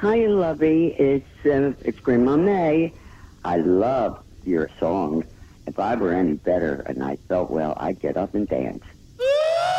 Hi, lovey. It's Grandma May. I love your song. If I were any better and I felt well, I'd get up and dance.